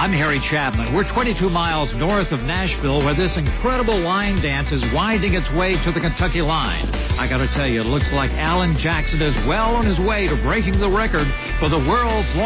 I'm Harry Chapman. We're 22 miles north of Nashville, where this incredible line dance is winding its way to the Kentucky line. I got to tell you, it looks like Alan Jackson is well on his way to breaking the record for the world's